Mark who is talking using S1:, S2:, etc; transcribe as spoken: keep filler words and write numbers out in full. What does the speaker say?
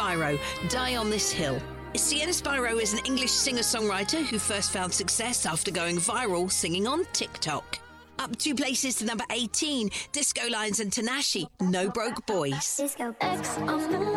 S1: Spyro, Die on This Hill. Sienna Spyro is an English singer-songwriter who first found success after going viral singing on TikTok. Up two places to number eighteen, Disco Lines and Tanashi, No Broke Boys.
S2: Disco X on the